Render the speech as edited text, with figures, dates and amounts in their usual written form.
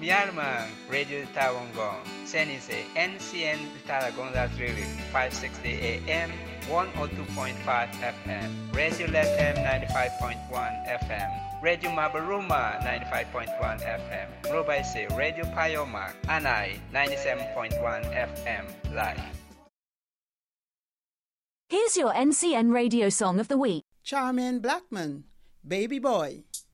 Yarmang, Radio Tawangong, Senise, NCN Taragonga Trili, 560 AM, 102.5 FM, Radio FM 95.1 FM, Radio Mabaruma 95.1 FM, Robaise, Radio Payoma, Anai 97.1 FM, live. Here's your NCN radio song of the week. Charmaine Blackman, Baby Boy.